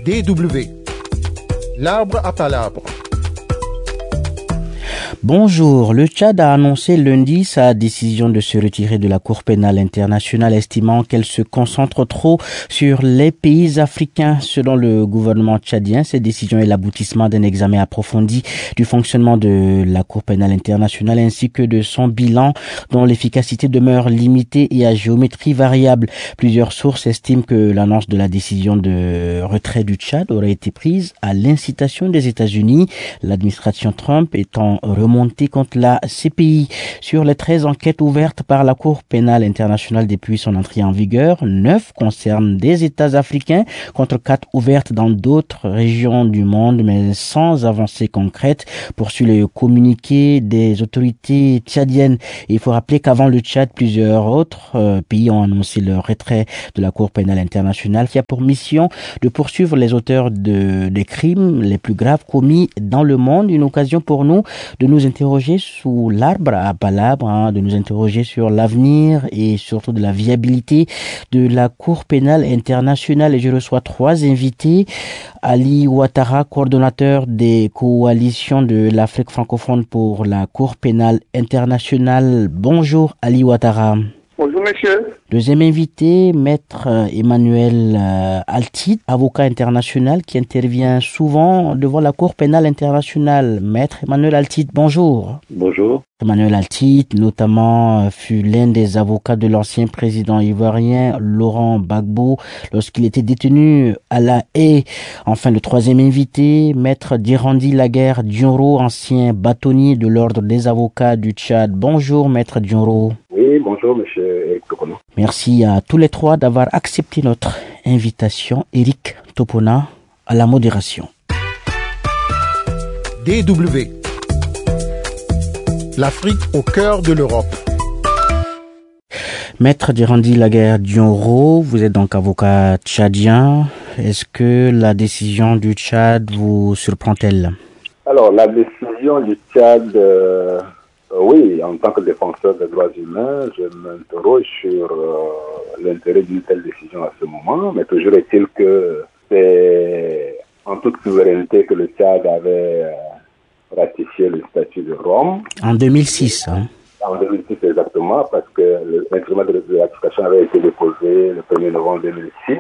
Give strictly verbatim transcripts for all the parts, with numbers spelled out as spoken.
D W, l'arbre à palabres. Bonjour, le Tchad a annoncé lundi sa décision de se retirer de la Cour pénale internationale, estimant qu'elle se concentre trop sur les pays africains. Selon le gouvernement tchadien, cette décision est l'aboutissement d'un examen approfondi du fonctionnement de la Cour pénale internationale ainsi que de son bilan dont l'efficacité demeure limitée et à géométrie variable. Plusieurs sources estiment que l'annonce de la décision de retrait du Tchad aurait été prise à l'incitation des États-Unis, l'administration Trump étant remontée contre la C P I. Sur les treize enquêtes ouvertes par la Cour pénale internationale depuis son entrée en vigueur, neuf concernent des États africains contre quatre ouvertes dans d'autres régions du monde, mais sans avancée concrète, poursuit le communiqué des autorités tchadiennes. Et il faut rappeler qu'avant le Tchad, plusieurs autres euh, pays ont annoncé leur retrait de la Cour pénale internationale qui a pour mission de poursuivre les auteurs de, des crimes les plus graves commis dans le monde. Une occasion pour nous de nous interroger sous l'arbre à palabres, hein, de nous interroger sur l'avenir et surtout de la viabilité de la Cour pénale internationale. Et je reçois trois invités. Ali Ouattara, coordonnateur des coalitions de l'Afrique francophone pour la Cour pénale internationale. Bonjour Ali Ouattara. Bonjour monsieur. Deuxième invité, maître Emmanuel euh, Altit, avocat international qui intervient souvent devant la Cour pénale internationale. Maître Emmanuel Altit, bonjour. Bonjour. Emmanuel Altit, notamment, fut l'un des avocats de l'ancien président ivoirien Laurent Gbagbo lorsqu'il était détenu à La Haye. Enfin, le troisième invité, maître Dirandi Laguerre Dionro, ancien bâtonnier de l'ordre des avocats du Tchad. Bonjour, maître Dionro. Oui, bonjour, monsieur Topona. Merci à tous les trois d'avoir accepté notre invitation. Eric Topona à la modération. D W, l'Afrique au cœur de l'Europe. Maître Dirandi Laguerre Dionro, vous êtes donc avocat tchadien. Est-ce que la décision du Tchad vous surprend-elle? Alors, la décision du Tchad... Euh... Oui, en tant que défenseur des droits humains, je m'interroge sur euh, l'intérêt d'une telle décision à ce moment, mais toujours est-il que c'est en toute souveraineté que le Tchad avait euh, ratifié le statut de Rome. En deux mille six, hein? En deux mille six exactement, parce que l'instrument de, de ratification avait été déposé le premier novembre deux mille six.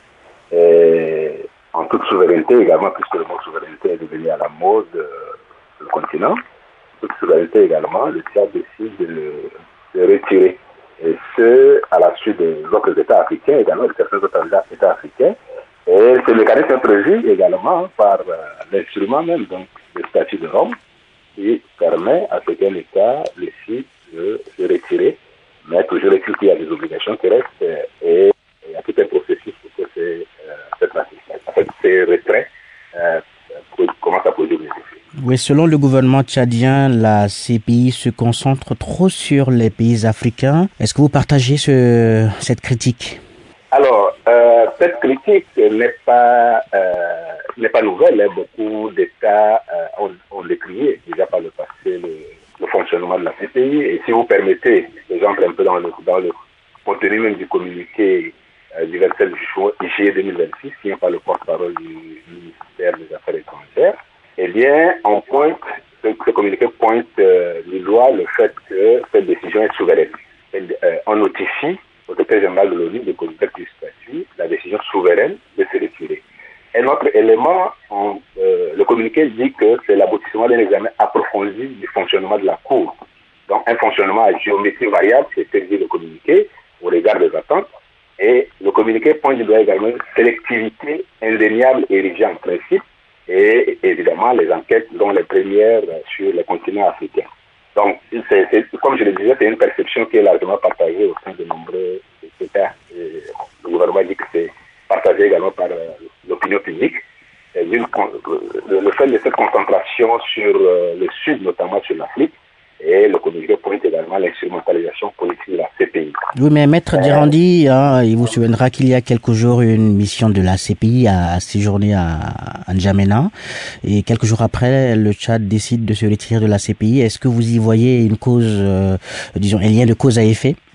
Et en toute souveraineté également, puisque le mot souveraineté est devenu à la mode euh, sur le continent. Toute souveraineté également, le Tchad décide de le de retirer. Et ce, à la suite des autres États africains, également de certains autres États africains. Et ce mécanisme est prévu également par euh, l'instrument même, donc le statut de Rome, qui permet à ce qu'un État décide de se retirer. Mais toujours est-il qu'il y a des obligations qui restent et il y a tout un processus pour que ces, euh, cette ratification, en fait, ces retraits euh, commencent à poser des effets. Oui, selon le gouvernement tchadien, la C P I se concentre trop sur les pays africains. Est-ce que vous partagez ce, cette critique? Alors, euh, cette critique n'est pas euh, n'est pas nouvelle. Hein. Beaucoup d'États euh, ont, ont décrié déjà par le passé le, le fonctionnement de la C P I. Et si vous permettez, j'entre un peu dans le, dans le contenu même du communiqué euh, du vingt-sept juillet deux mille vingt-six, signé par le porte-parole du ministère des Affaires étrangères. Eh bien, on pointe, ce, ce communiqué pointe euh, du doigt le fait que cette décision est souveraine. Et, euh, on notifie au secrétaire général de l'ONU, de comité du statut, la décision souveraine de se retirer. Un autre élément, on, euh, le communiqué dit que c'est l'aboutissement d'un examen approfondi du fonctionnement de la Cour. Donc, un fonctionnement à géométrie variable, c'est ce que dit le communiqué, au regard des attentes. Et le communiqué pointe du doigt également une sélectivité indéniable érigée en principe, et évidemment les enquêtes, dont les premières sur les continents africains. Donc, c'est, c'est, comme je le disais, c'est une perception qui est largement partagée au sein de nombreux États. Et le gouvernement dit que c'est partagé également par euh, l'opinion publique. Et une, le, le fait de cette concentration sur euh, le Sud, notamment sur l'Afrique, et le communiqué pointe également l'instrumentalisation politique de la C P I. Oui, mais Maître Dirandi, hein, il vous souviendra qu'il y a quelques jours, une mission de la C P I a, a séjourné à, à N'Djamena. Et quelques jours après, le Tchad décide de se retirer de la C P I. Est-ce que vous y voyez une cause, euh, disons, un lien de cause à effet? Alors,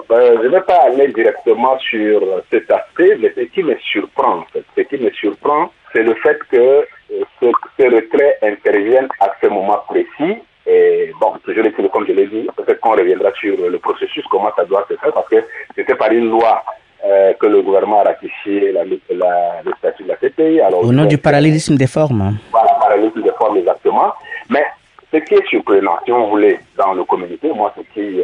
euh, je ne vais pas aller directement sur cet aspect, mais ce qui me surprend, en fait, ce qui me surprend, c'est le fait que euh, ce, ce retrait intervienne à ce moment précis. Et bon, je l'ai dit, comme je l'ai dit, peut-être qu'on reviendra sur le processus, comment ça doit se faire, parce que c'était par une loi euh, que le gouvernement a ratifié la, la, le statut de la C P I. Alors, au nom du parallélisme des formes. Voilà, parallélisme des formes, exactement. Mais ce qui est surprenant, si on voulait, dans le communiqué, moi, ce qui euh,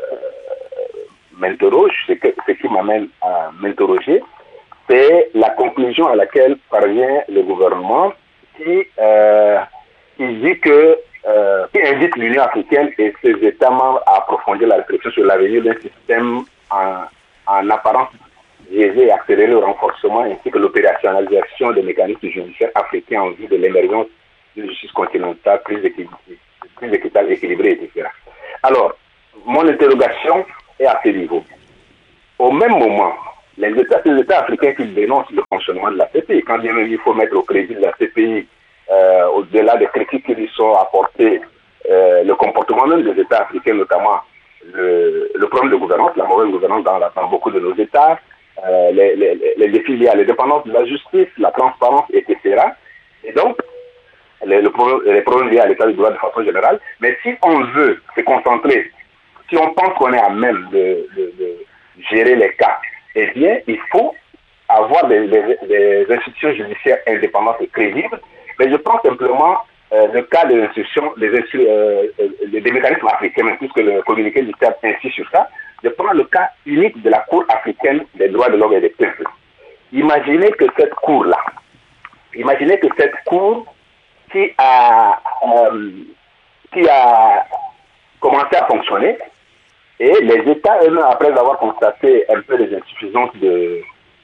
m'interroge, ce, que, ce qui m'amène à m'interroger, c'est la conclusion à laquelle parvient le gouvernement qui, euh, qui dit que Euh, qui invite l'Union africaine et ses États membres à approfondir la réflexion sur l'avenir d'un système en, en apparence biaisé et accélérer le renforcement ainsi que l'opérationnalisation des mécanismes judiciaires africains en vue de l'émergence d'une justice continentale plus, équilibrée, plus équitable, équilibrée, et cetera. Alors, mon interrogation est à ce niveau. Au même moment, les États, ces États africains qui dénoncent le fonctionnement de la C P I, quand bien même il faut mettre au crédit de la C P I Euh, au-delà des critiques qui lui sont apportées, euh, le comportement même des États africains, notamment le, le problème de gouvernance, la mauvaise gouvernance dans, la, dans beaucoup de nos États, euh, les, les, les défis liés à l'indépendance de la justice, la transparence, et cetera. Et donc, les, le problème, les problèmes liés à l'état du droit de façon générale. Mais si on veut se concentrer, si on pense qu'on est à même de, de, de gérer les cas, eh bien, il faut avoir des, des, des institutions judiciaires indépendantes et crédibles. Mais je prends simplement euh, le cas des institutions, des, euh, des, des mécanismes africains, puisque le communiqué du Tchad insiste sur ça. Je prends le cas unique de la Cour africaine des droits de l'homme et des peuples. Imaginez que cette Cour-là, imaginez que cette Cour qui a, euh, qui a commencé à fonctionner, et les États eux-mêmes, après avoir constaté un peu les insuffisances de,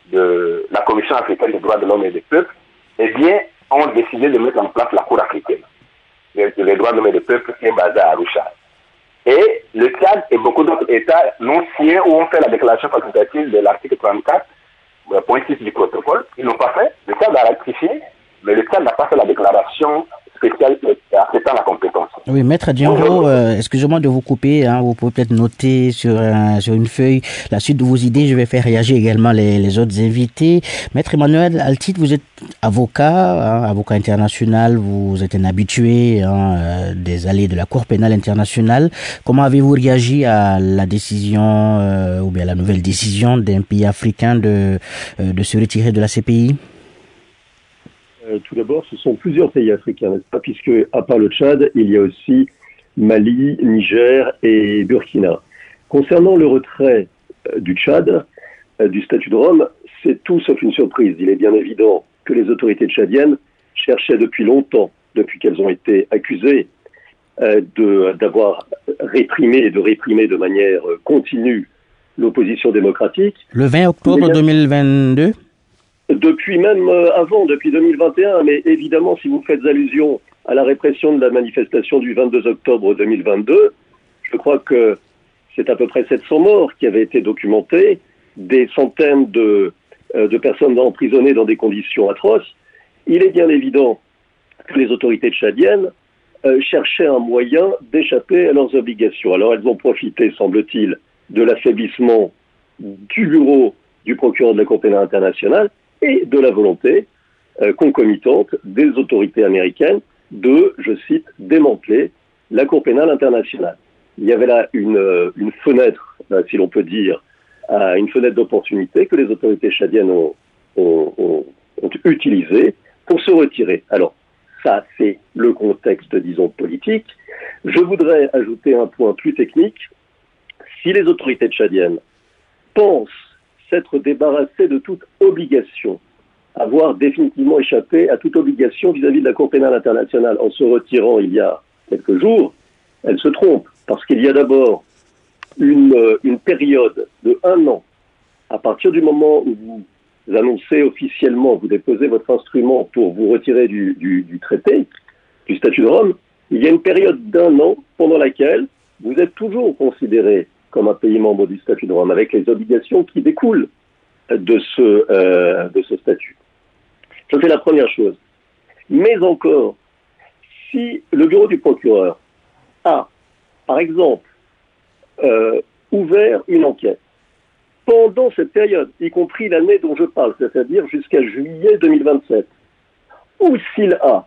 de la Commission africaine des droits de l'homme et des peuples, eh bien, ont décidé de mettre en place la Cour africaine, les, les droits de l'homme et des peuples qui est basée à Arusha. Et le Tchad et beaucoup d'autres États non signés où on fait la déclaration facultative de l'article trente-quatre, point six du protocole, ils n'ont pas fait. Le Tchad a ratifié, mais le Tchad n'a pas fait la déclaration spéciale acceptant la compétence. Oui, Maître Diango, euh, excusez-moi de vous couper, hein, vous pouvez peut-être noter sur, un, sur une feuille la suite de vos idées, je vais faire réagir également les, les autres invités. Maître Emmanuel Altit, vous êtes avocat, hein, avocat international, vous êtes un habitué hein, des allées de la Cour pénale internationale. Comment avez-vous réagi à la décision, euh, ou bien la nouvelle décision d'un pays africain de, euh, de se retirer de la C P I ? Tout d'abord, ce sont plusieurs pays africains, n'est-ce pas, puisque à part le Tchad, il y a aussi Mali, Niger et Burkina. Concernant le retrait euh, du Tchad, euh, du statut de Rome, c'est tout sauf une surprise. Il est bien évident que les autorités tchadiennes cherchaient depuis longtemps, depuis qu'elles ont été accusées euh, de, d'avoir réprimé et de réprimer de manière continue l'opposition démocratique. Le vingt octobre deux mille vingt-deux ? Depuis même avant, depuis deux mille vingt et un, mais évidemment, si vous faites allusion à la répression de la manifestation du vingt-deux octobre deux mille vingt-deux, je crois que c'est à peu près sept cents morts qui avaient été documentés, des centaines de, euh, de personnes emprisonnées dans des conditions atroces. Il est bien évident que les autorités tchadiennes euh, cherchaient un moyen d'échapper à leurs obligations. Alors elles ont profité, semble-t-il, de l'affaiblissement du bureau du procureur de la Cour pénale internationale et de la volonté euh, concomitante des autorités américaines de, je cite, démanteler la Cour pénale internationale. Il y avait là une, euh, une fenêtre, euh, si l'on peut dire, euh, une fenêtre d'opportunité que les autorités tchadiennes ont, ont, ont, ont utilisée pour se retirer. Alors, ça, c'est le contexte, disons, politique. Je voudrais ajouter un point plus technique. Si les autorités tchadiennes pensent s'être débarrassées de toute obligation, avoir définitivement échappé à toute obligation vis-à-vis de la Cour pénale internationale en se retirant il y a quelques jours, elles se trompent, parce qu'il y a d'abord une, une période de un an, à partir du moment où vous annoncez officiellement, vous déposez votre instrument pour vous retirer du, du, du traité, du statut de Rome, il y a une période d'un an pendant laquelle vous êtes toujours considéré comme un pays membre du statut de Rome, avec les obligations qui découlent de ce, euh, de ce statut. Ça, c'est la première chose. Mais encore, si le bureau du procureur a, par exemple, euh, ouvert une enquête pendant cette période, y compris l'année dont je parle, c'est-à-dire jusqu'à juillet deux mille vingt-sept, ou s'il a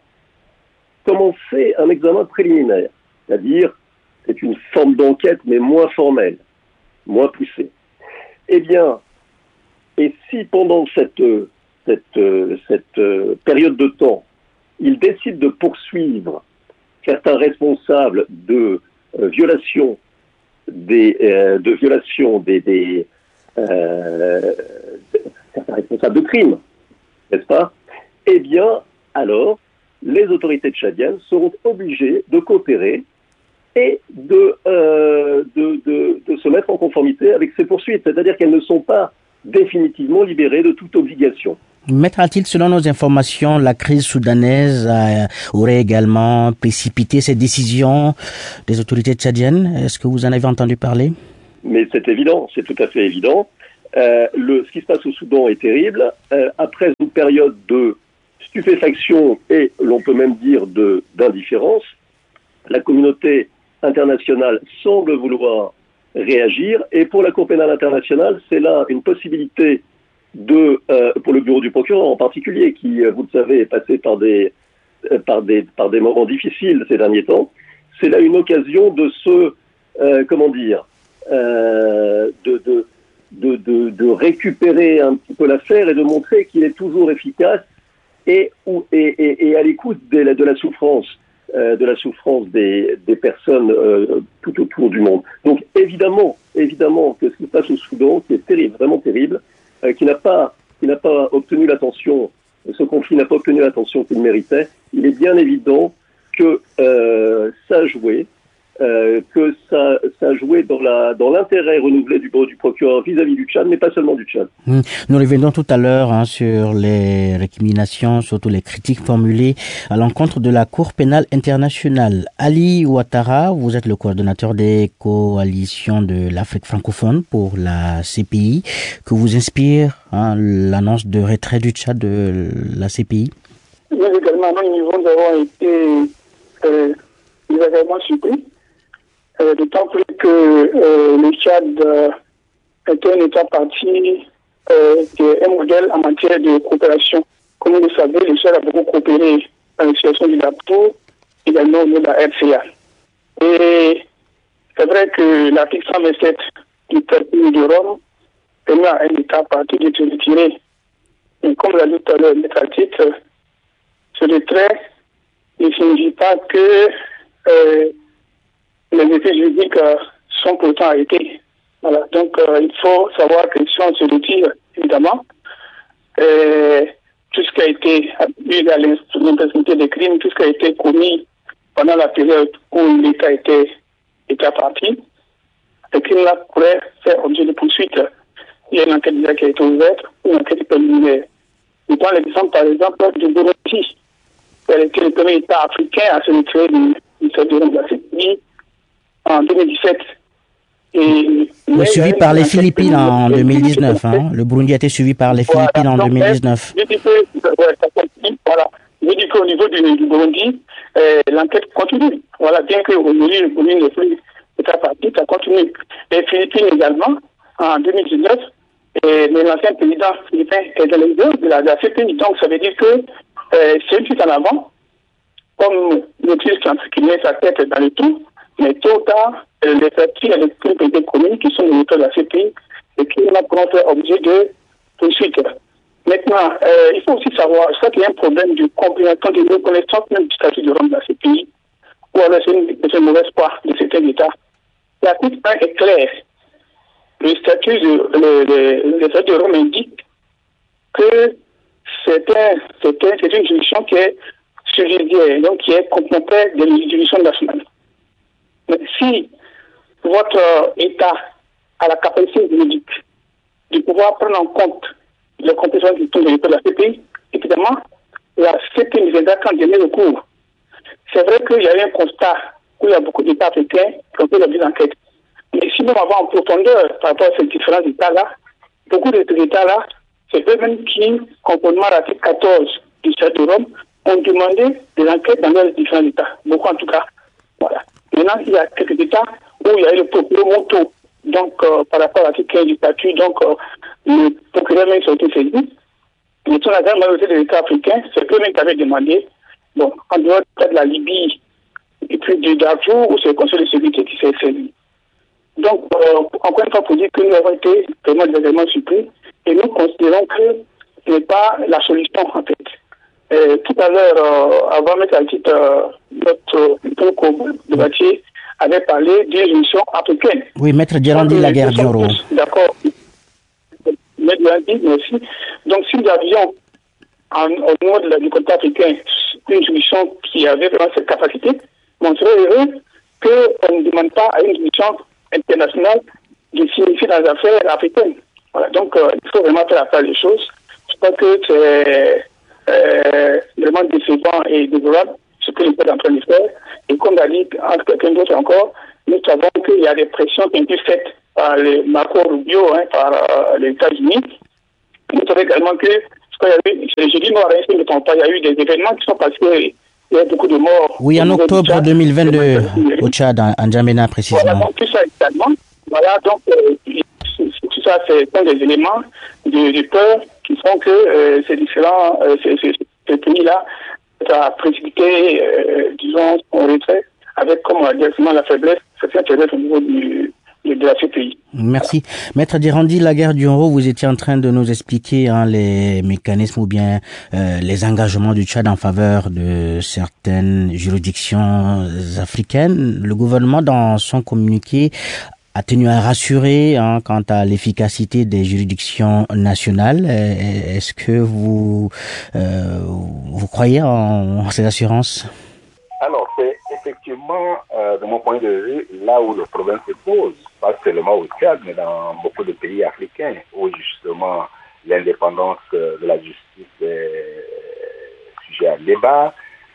commencé un examen préliminaire, c'est-à-dire c'est une forme d'enquête mais moins formelle, moins poussée, eh bien, et si pendant cette, cette, cette période de temps, il décide de poursuivre certains responsables de euh, violation des, euh, de violation des, des euh, certains responsables de crimes, n'est-ce pas? Eh bien, alors, les autorités tchadiennes seront obligées de coopérer et de, euh, de, de, de se mettre en conformité avec ces poursuites, c'est-à-dire qu'elles ne sont pas définitivement libérées de toute obligation. Maître Atil, selon nos informations, la crise soudanaise euh, aurait également précipité cette décision des autorités tchadiennes. Est-ce que vous en avez entendu parler? Mais c'est évident, c'est tout à fait évident. Euh, le, ce qui se passe au Soudan est terrible. Euh, après une période de stupéfaction et, l'on peut même dire, de, d'indifférence, la communauté internationale semble vouloir réagir. Et pour la Cour pénale internationale, c'est là une possibilité de, euh, pour le bureau du procureur en particulier, qui, vous le savez, est passé par des, euh, par des, par des moments difficiles ces derniers temps. C'est là une occasion de se, euh, comment dire, euh, de, de, de, de, de récupérer un petit peu l'affaire et de montrer qu'il est toujours efficace et, ou, et, et, et à l'écoute de la, de la souffrance, euh, de la souffrance des, des personnes euh, tout autour du monde. Donc évidemment, évidemment que ce qui se passe au Soudan, qui est terrible, vraiment terrible, euh, qui n'a pas, qui n'a pas obtenu l'attention, ce conflit n'a pas obtenu l'attention qu'il méritait. Il est bien évident que euh, ça a joué. Euh, que ça, ça a joué dans, la, dans l'intérêt renouvelé du bureau du procureur vis-à-vis du Tchad, mais pas seulement du Tchad. Mmh. Nous revenons tout à l'heure hein, sur les récriminations, surtout les critiques formulées à l'encontre de la Cour pénale internationale. Ali Ouattara, vous êtes le coordonnateur des coalitions de l'Afrique francophone pour la C P I. Que vous inspire hein, l'annonce de retrait du Tchad de la C P I? Nous également, nous avons été euh, vraiment surpris. Euh, d'autant plus que euh, le Tchad euh, est un État parti euh, qui est un modèle en matière de coopération. Comme vous le savez, le Tchad a beaucoup coopéré dans la situation du Darfour, également au niveau de la R C A. Et c'est vrai que l'article cent vingt-sept du traité de Rome permet à un État parti de se retirer. Et comme l'a dit tout à l'heure, notre article, ce retrait ne signifie pas que euh, les effets juridiques euh, sont pourtant arrêtés. Voilà. Donc, euh, il faut savoir que si on se retire, évidemment, euh, tout ce qui a été eu à l'impossibilité des crimes, tout ce qui a été commis pendant la période où l'État était, était parti, les crimes-là pourraient faire objet de poursuite. Il y a une enquête déjà qui a été ouverte, une enquête préliminaire. Je prends l'exemple, par exemple, du Burundi. Elle était le premier État africain à se retirer du, du fait de la C P I en deux mille dix-sept. Et, mais suivi par les Philippines en deux mille dix-neuf. Hein. Le Burundi a été suivi par les Philippines voilà, en donc, deux mille dix-neuf. Je dis que, ouais, ça continue, voilà. Je dis qu'au niveau du, du Burundi, euh, l'enquête continue. Voilà, bien qu'aujourd'hui, le Burundi n'est plus État parti, ça continue. Les Philippines également, en deux mille dix-neuf, et l'ancien président philippin est dans les deux de la, de la C P I. Donc, ça veut dire que euh, c'est une suite en avant, comme le Christ qui met sa tête dans le tout, mais tôt ou tard, euh, les partis et les crimes communes qui sont des de la C P I et qui pourront faire objet de poursuite. Maintenant, euh, il faut aussi savoir, ça qu'il y a un problème de compréhension de reconnaissance même du statut de Rome de la C P I, ou alors c'est une, une mauvaise part de certains États. L'article un est clair. Le statut de, le, le, le statut de Rome indique que c'est, un, c'est, un, c'est une juridiction qui est subsidiaire, donc qui est complémentaire de la juridiction nationale. Mais si votre euh, État a la capacité juridique de pouvoir prendre en compte les compétences du tout de la C P I, évidemment, la C P I nous aidera quand donner le cours. C'est vrai qu'il y a eu un constat où il y a beaucoup d'États africains qui ont fait l'objet d'enquête. Mais si nous avons en profondeur par rapport à ces différents États-là, beaucoup de ces États-là, c'est eux-mêmes qui, conformément à l'article quatorze du statut de Rome, ont demandé de l'enquête dans leurs différents États. Beaucoup en tout cas. Voilà. Maintenant, il y a quelques États où il y a eu le procureur Monto donc euh, par rapport à l'article quinze du statut, donc euh, le procureur même sont été saisis. Mais sur la grande majorité des États africains, c'est eux-mêmes qui avaient demandé, bon, en dehors de la Libye et puis du Darfour, où c'est le Conseil de sécurité qui s'est saisi. Donc, euh, encore une fois, pour dire que nous avons été vraiment des éléments surpris, et nous considérons que ce n'est pas la solution, en fait. Et tout à l'heure, euh, avant de mettre à titre, euh, notre euh, débattier avait parlé d'une solution africaine. Oui, Maître Djerandi Laguerre-Dioro. D'accord. Maître Djerandi, merci. Donc, si nous avions, en, au niveau de la, du côté africain, une solution qui avait vraiment cette capacité, on serait heureux qu'on ne demande pas à une solution internationale de signifier dans les affaires africaines. Voilà. Donc, euh, il faut vraiment faire la part des choses. Je crois que c'est euh, vraiment décevant et déplorable ce que l'État est en train de faire. Et comme l'a dit entre quelqu'un d'autre encore, nous savons qu'il y a des pressions qui ont été faites par les Marco Rubio, hein, par euh, les États-Unis. Nous savons également que, je crois qu'il y a eu, je dis non, je ne me trompe pas, il y a eu des événements qui sont passés, il y a beaucoup de morts. Oui, en octobre deux mille vingt-deux, au Tchad, en N'Djamena précisément. Voilà, donc tout ça également. Voilà, donc euh, tout ça, c'est un des éléments de, de peur qui font que euh, ces différents euh, ces, ces, ces pays-là, ça a précipité, euh, disons, son retrait, avec comme directement la faiblesse, cette faiblesse au niveau du, de, de la C P I. Merci. Maître Djerandi Laguerre-Dioro, vous étiez en train de nous expliquer hein, les mécanismes ou bien euh, les engagements du Tchad en faveur de certaines juridictions africaines. Le gouvernement, dans son communiqué, a tenu à rassurer hein, quant à l'efficacité des juridictions nationales. Est-ce que vous euh, vous croyez en ces assurances? Alors, c'est effectivement, euh, de mon point de vue, là où le problème se pose, pas seulement au Tchad, mais dans beaucoup de pays africains, où justement l'indépendance de la justice est sujet à débat,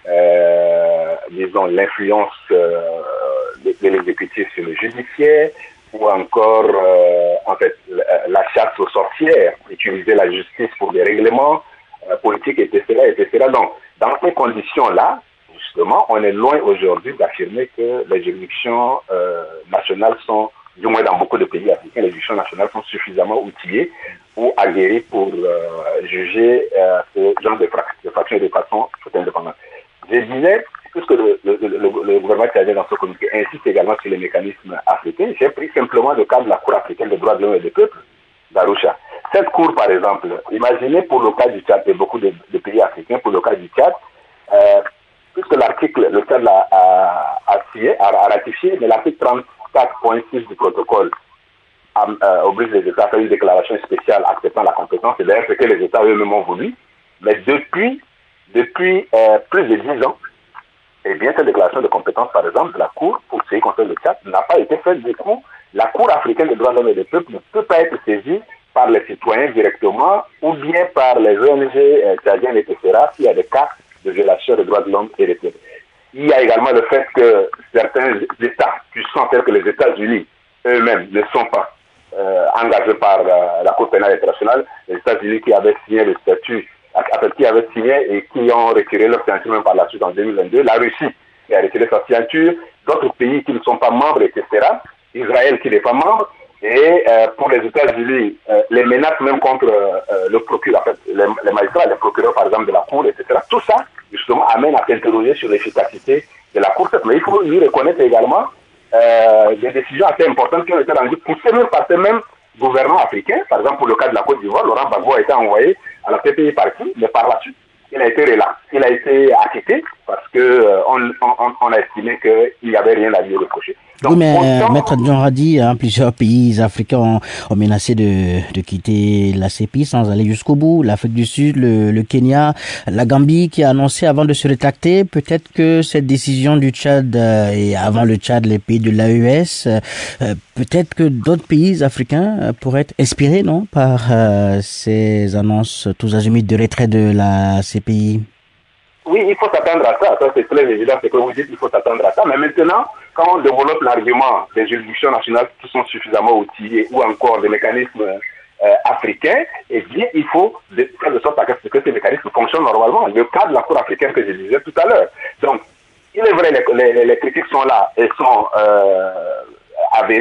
euh, disons l'influence euh, de, de l'exécutif sur le judiciaire, ou encore, euh, en fait, la chasse aux sorcières, utiliser la justice pour des règlements euh, politiques, et cetera, et cetera. Donc, dans ces conditions-là, justement, on est loin aujourd'hui d'affirmer que les juridictions euh, nationales sont, du moins dans beaucoup de pays africains, les juridictions nationales sont suffisamment outillées ou aguerries pour euh, juger euh, ce genre de fractions de façon tout indépendante. Je disais, puisque le, le, le, le gouvernement tchadien dans ce communiqué insiste également sur les mécanismes africains, j'ai pris simplement le cas de la Cour africaine des droits de l'homme et des peuples d'Arusha. Cette cour, par exemple, imaginez pour le cas du Tchad et beaucoup de, de pays africains, pour le cas du Tchad, euh, puisque l'article, le Tchad a, a, a, signé, a, a ratifié, mais l'article trente-quatre point six du protocole a, euh, oblige les États à faire une déclaration spéciale acceptant la compétence, et d'ailleurs ce que les États eux-mêmes ont voulu. Mais depuis, depuis euh, plus de dix ans, eh bien, cette déclaration de compétence, par exemple, de la Cour, pour ce qui concerne le Tchad, n'a pas été faite. Du coup, la Cour africaine des droits de l'homme et des peuples ne peut pas être saisie par les citoyens directement ou bien par les O N G euh, tchadiennes, et cetera, s'il y a des cas de violation des droits de l'homme et des peuples. Il y a également le fait que certains États puissants, tels que les États-Unis eux-mêmes, ne sont pas euh, engagés par euh, la Cour pénale internationale. Les États-Unis qui avaient signé le statut, qui avaient signé et qui ont retiré leur signature même par la suite en deux mille vingt-deux. La Russie qui a retiré sa signature, d'autres pays qui ne sont pas membres, et cetera. Israël qui n'est pas membre. Et euh, pour les États-Unis, euh, les menaces même contre euh, le procureur, en fait, les, les magistrats, les procureurs par exemple de la Cour, et cetera. Tout ça, justement, amène à s'interroger sur l'efficacité de la Cour. Mais il faut lui reconnaître également euh, des décisions assez importantes qui ont été rendues, poussées même par ces mêmes gouvernements africains. Par exemple, pour le cas de la Côte d'Ivoire, Laurent Gbagbo a été envoyé à la C P I par qui, mais par la suite, il a été relax, il a été acquitté parce que euh, on, on, on a estimé qu'il n'y avait rien à lui reprocher. Donc, oui, mais autant... Maître Djerandi, hein, plusieurs pays africains ont, ont menacé de, de quitter la C P I sans aller jusqu'au bout. L'Afrique du Sud, le, le Kenya, la Gambie qui a annoncé avant de se rétracter. Peut-être que cette décision du Tchad euh, et avant le Tchad, les pays de l'A E S, euh, peut-être que d'autres pays africains euh, pourraient être inspirés, non, par euh, ces annonces tous azimuts de retrait de la C P I. Oui, il faut s'attendre à ça. Ça, c'est très évident, ce que vous dites, il faut s'attendre à ça. Mais maintenant, quand on développe l'argument des juridictions nationales qui sont suffisamment outillées ou encore des mécanismes euh, africains, eh bien, il faut faire de sorte à ce que ces mécanismes fonctionnent normalement. Le cas de la Cour africaine que je disais tout à l'heure. Donc, il est vrai, les, les, les critiques sont là et sont euh, avérées,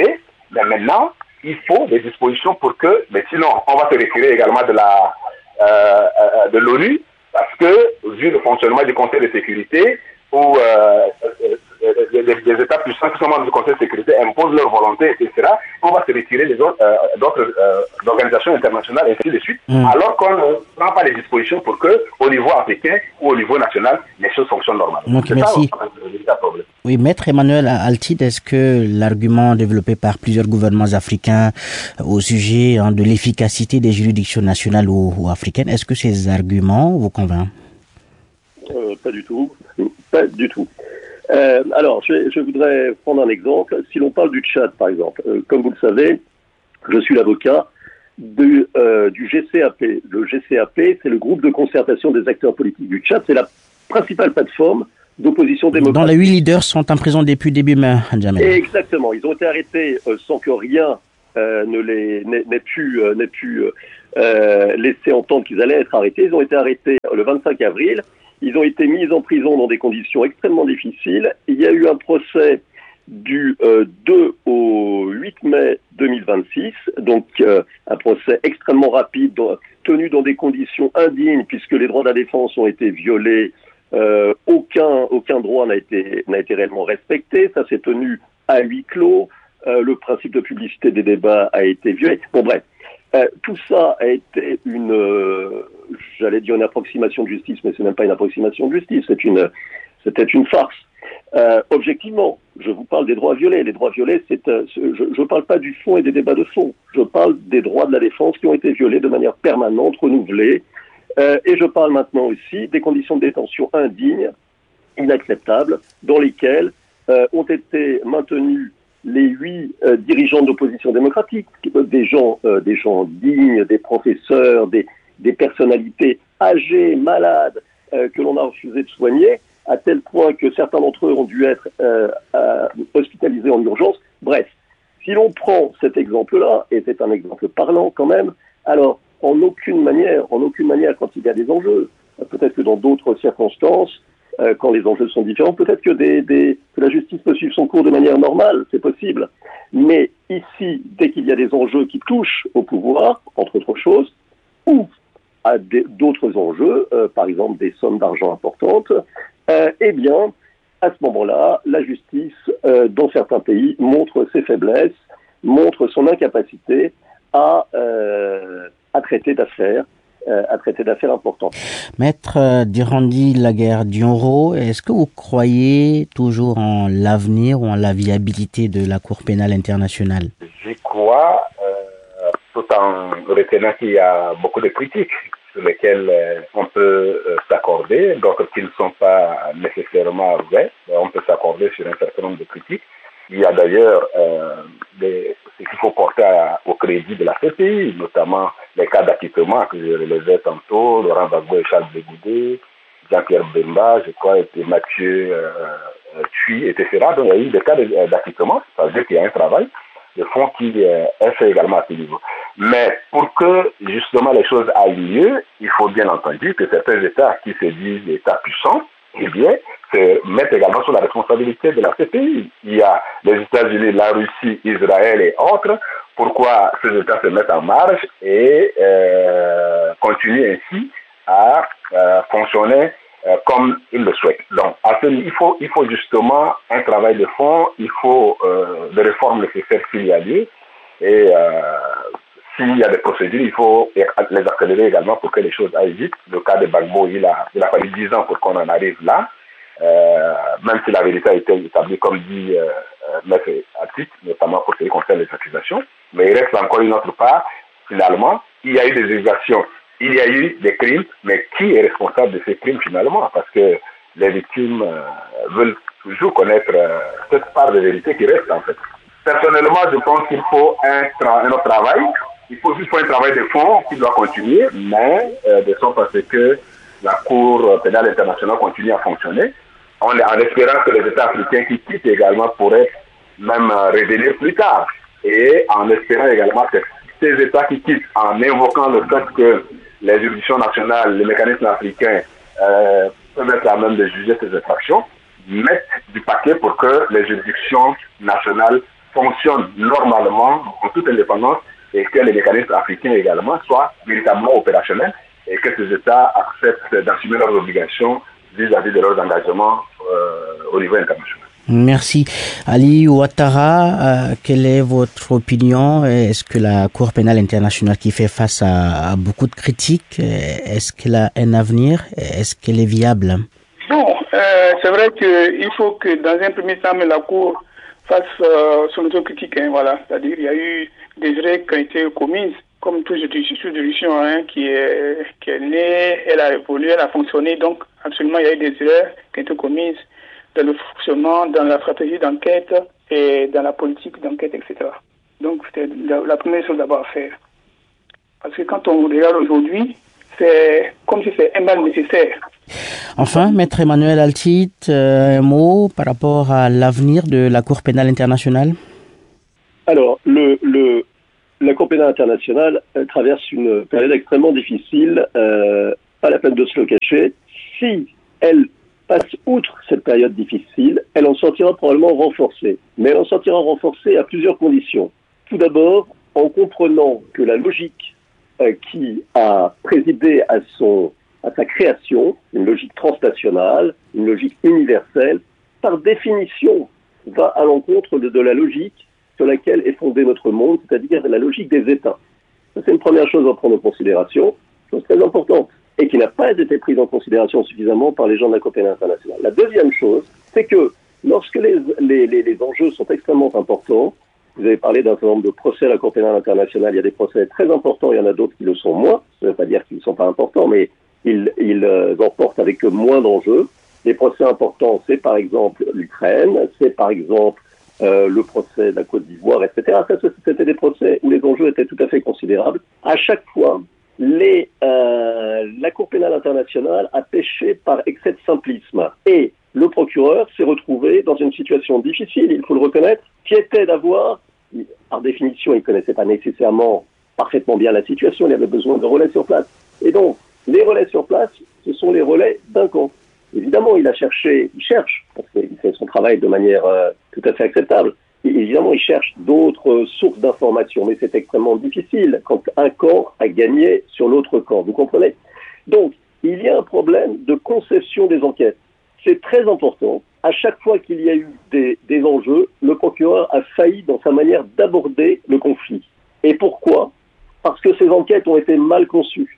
Mais maintenant, il faut des dispositions pour que, mais sinon, on va se retirer également de la euh, euh, de l'ONU, parce que, vu le fonctionnement du Conseil de sécurité, où euh, euh, les, les États puissants qui sont membres du Conseil de sécurité imposent leur volonté, et cetera, on va se retirer des autres, euh, d'autres euh, organisations internationales, et ainsi de suite, mmh. alors qu'on ne prend pas les dispositions pour que, au niveau africain ou au niveau national, les choses fonctionnent normalement. Donc, c'est merci. Ça, le problème. Oui, Maître Emmanuel Altid, est-ce que l'argument développé par plusieurs gouvernements africains au sujet hein, de l'efficacité des juridictions nationales ou, ou africaines, est-ce que ces arguments vous convainquent? euh, Pas du tout. Pas du tout. Euh, alors, je, je voudrais prendre un exemple. Si l'on parle du Tchad, par exemple, euh, comme vous le savez, je suis l'avocat du, euh, du G C A P. Le G C A P, c'est le groupe de concertation des acteurs politiques du Tchad. C'est la principale plateforme d'opposition démocratique. Dont les huit leaders sont en prison depuis début mai, Jamel. Exactement. Ils ont été arrêtés euh, sans que rien euh, ne les n'ait pu, euh, n'ait pu euh, laisser entendre qu'ils allaient être arrêtés. Ils ont été arrêtés le vingt-cinq avril. Ils ont été mis en prison dans des conditions extrêmement difficiles. Il y a eu un procès du euh, deux au huit mai deux mille vingt-six, donc euh, un procès extrêmement rapide, dans, tenu dans des conditions indignes, puisque les droits de la défense ont été violés. Euh, aucun aucun droit n'a été n'a été réellement respecté. Ça s'est tenu à huis clos. Euh, le principe de publicité des débats a été violé. Bon bref, euh, tout ça a été une, euh, j'allais dire une approximation de justice, mais c'est même pas une approximation de justice. C'est une c'était une farce. Euh, objectivement, je vous parle des droits violés. Les droits violés, c'est euh, je ne parle pas du fond et des débats de fond. Je parle des droits de la défense qui ont été violés de manière permanente, renouvelée. Euh, et je parle maintenant aussi des conditions de détention indignes, inacceptables, dans lesquelles euh, ont été maintenus les huit euh, dirigeants de l'opposition démocratique, des gens, euh, des gens dignes, des professeurs, des, des personnalités âgées, malades, euh, que l'on a refusé de soigner, à tel point que certains d'entre eux ont dû être euh, euh, hospitalisés en urgence. Bref, si l'on prend cet exemple-là, et c'est un exemple parlant quand même, alors en aucune manière, en aucune manière, quand il y a des enjeux, peut-être que dans d'autres circonstances, euh, quand les enjeux sont différents, peut-être que, des, des, que la justice peut suivre son cours de manière normale, c'est possible. Mais ici, dès qu'il y a des enjeux qui touchent au pouvoir, entre autres choses, ou à des, d'autres enjeux, euh, par exemple des sommes d'argent importantes, euh, eh bien, à ce moment-là, la justice, euh, dans certains pays, montre ses faiblesses, montre son incapacité à... Euh, à traiter d'affaires, euh, à traiter d'affaires importantes. Maître euh, Durandi Laguerre-Dionro, est-ce que vous croyez toujours en l'avenir ou en la viabilité de la Cour pénale internationale? J'y crois, euh, tout en retenant qu'il y a beaucoup de critiques sur lesquelles euh, on peut euh, s'accorder, d'autres qui ne sont pas nécessairement vraies. On peut s'accorder sur un certain nombre de critiques. Il y a d'ailleurs euh, des, ce qu'il faut porter à, au crédit de la C P I, notamment les cas d'acquittement que je relevais tantôt, Laurent Gbagbo et Charles Bégoudé, Jean-Pierre Bemba, je crois, et Mathieu euh, Thuy, et cetera. Donc il y a eu des cas d'acquittement, ça veut dire qu'il y a un travail de fond qui euh, est fait également à ce niveau. Mais pour que justement les choses aillent mieux, il faut bien entendu que certains États qui se disent États puissants, eh bien, se mettent également sur la responsabilité de la C P I. Il y a les États-Unis, la Russie, Israël et autres. Pourquoi ces États se mettent en marge et euh, continuent ainsi à euh, fonctionner euh, comme ils le souhaitent. Donc, à ce, il faut, il faut justement un travail de fond, il faut euh, des réformes nécessaires s'il y a lieu. Et euh, s'il y a des procédures, il faut les accélérer également pour que les choses aillent vite. Le cas de Gbagbo, il a, il a fallu dix ans pour qu'on en arrive là. Euh, même si la vérité a été établie, comme dit euh, euh, Maître Altid, notamment pour ce qui concerne les accusations. Mais il reste encore une autre part. Finalement, il y a eu des accusations, il y a eu des crimes, mais qui est responsable de ces crimes finalement? Parce que les victimes euh, veulent toujours connaître euh, cette part de vérité qui reste en fait. Personnellement, je pense qu'il faut un, tra- un autre travail. Il faut, il faut un travail de fond qui doit continuer, mais euh, de sorte à ce que la Cour pénale internationale continue à fonctionner, en, en espérant que les États africains qui quittent également pourraient même euh, revenir plus tard, et en espérant également que ces États qui quittent, en invoquant le fait que les juridictions nationales, les mécanismes africains euh, peuvent être à même de juger ces infractions, mettent du paquet pour que les juridictions nationales fonctionne normalement en toute indépendance et que les mécanismes africains également soient véritablement opérationnels et que ces États acceptent d'assumer leurs obligations vis-à-vis de leurs engagements euh, au niveau international. Merci. Ali Ouattara, euh, quelle est votre opinion? Est-ce que la Cour pénale internationale qui fait face à, à beaucoup de critiques, est-ce qu'elle a un avenir? Est-ce qu'elle est viable? Bon, euh, c'est vrai qu'il faut que dans un premier temps, la Cour fasse euh, son autocritique. Hein, voilà. C'est-à-dire qu'il y a eu des erreurs qui ont été commises, comme toute juridiction hein, qui, est, qui est née, elle a évolué, elle a fonctionné. Donc, absolument, il y a eu des erreurs qui ont été commises dans le fonctionnement, dans la stratégie d'enquête et dans la politique d'enquête, et cetera. Donc, c'était la, la première chose d'abord à faire. Parce que quand on regarde aujourd'hui, c'est comme si c'est un mal nécessaire. Enfin, Maître Emmanuel Altit, euh, un mot par rapport à l'avenir de la Cour pénale internationale? Alors, le, le, la Cour pénale internationale euh, traverse une période extrêmement difficile, euh, pas la peine de se le cacher. Si elle passe outre cette période difficile, elle en sortira probablement renforcée. Mais elle en sortira renforcée à plusieurs conditions. Tout d'abord, en comprenant que la logique euh, qui a présidé à, son, à sa création, une logique transnationale, une logique universelle, par définition, va à l'encontre de, de la logique sur laquelle est fondé notre monde, c'est-à-dire la logique des États. Ça, c'est une première chose à prendre en considération, chose très importante, et qui n'a pas été prise en considération suffisamment par les gens de la Cour pénale internationale. La deuxième chose, c'est que lorsque les, les, les, les enjeux sont extrêmement importants, vous avez parlé d'un certain nombre de procès à la Cour pénale internationale, il y a des procès très importants, il y en a d'autres qui le sont moins, ça ne veut pas dire qu'ils ne sont pas importants, mais ils, ils euh, emportent avec eux moins d'enjeux. Les procès importants, c'est par exemple l'Ukraine, c'est par exemple euh, le procès de la Côte d'Ivoire, et cetera. Ça, c'était des procès où les enjeux étaient tout à fait considérables. À chaque fois, Les, euh, la Cour pénale internationale a péché par excès de simplisme. Et le procureur s'est retrouvé dans une situation difficile, il faut le reconnaître, qui était d'avoir, par définition, il ne connaissait pas nécessairement parfaitement bien la situation, il avait besoin de relais sur place. Et donc, les relais sur place, ce sont les relais d'un camp. Évidemment, il a cherché, il cherche, parce qu'il fait son travail de manière euh, tout à fait acceptable. Et évidemment, il cherche d'autres sources d'informations, mais c'est extrêmement difficile quand un camp a gagné sur l'autre camp. Vous comprenez? Donc, il y a un problème de conception des enquêtes. C'est très important. À chaque fois qu'il y a eu des, des enjeux, le procureur a failli dans sa manière d'aborder le conflit. Et pourquoi? Parce que ces enquêtes ont été mal conçues.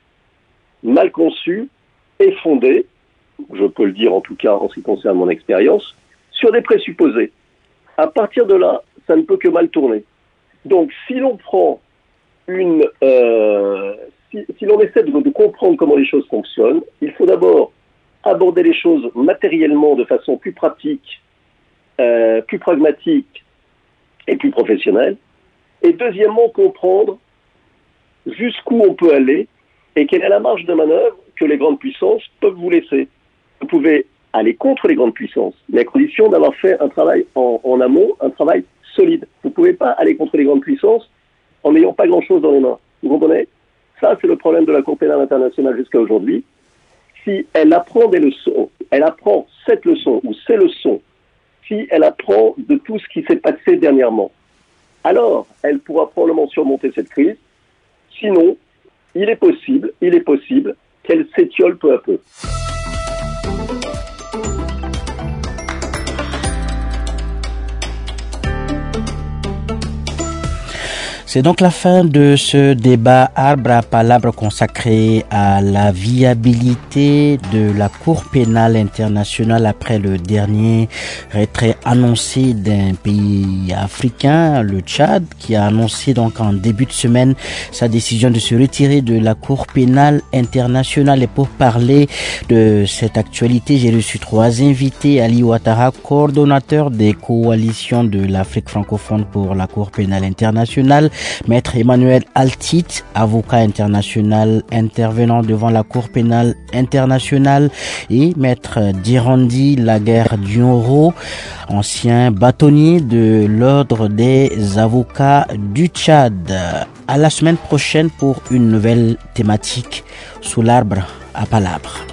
Mal conçues et fondées, je peux le dire en tout cas en ce qui concerne mon expérience, sur des présupposés. À partir de là, ça ne peut que mal tourner. Donc, si l'on prend une, euh, si, si l'on essaie de, de comprendre comment les choses fonctionnent, il faut d'abord aborder les choses matériellement de façon plus pratique, euh, plus pragmatique et plus professionnelle. Et deuxièmement, comprendre jusqu'où on peut aller et quelle est la marge de manœuvre que les grandes puissances peuvent vous laisser. Vous pouvez aller contre les grandes puissances, mais à condition d'avoir fait un travail en, en amont, un travail solide. Vous ne pouvez pas aller contre les grandes puissances en n'ayant pas grand-chose dans les mains. Vous comprenez? Ça, c'est le problème de la Cour pénale internationale jusqu'à aujourd'hui. Si elle apprend des leçons, elle apprend cette leçon ou ces leçons, si elle apprend de tout ce qui s'est passé dernièrement, alors elle pourra probablement surmonter cette crise. Sinon, il est possible, il est possible qu'elle s'étiole peu à peu. C'est donc la fin de ce débat arbre à palabre consacré à la viabilité de la Cour pénale internationale après le dernier retrait annoncé d'un pays africain, le Tchad, qui a annoncé donc en début de semaine sa décision de se retirer de la Cour pénale internationale. Et pour parler de cette actualité, j'ai reçu trois invités. Ali Ouattara, coordonnateur des coalitions de l'Afrique francophone pour la Cour pénale internationale. Maître Emmanuel Altit, avocat international intervenant devant la Cour pénale internationale, et Maître Dirandi Laguerre-Dioro, ancien bâtonnier de l'Ordre des avocats du Tchad. À la semaine prochaine pour une nouvelle thématique sous l'arbre à palabre.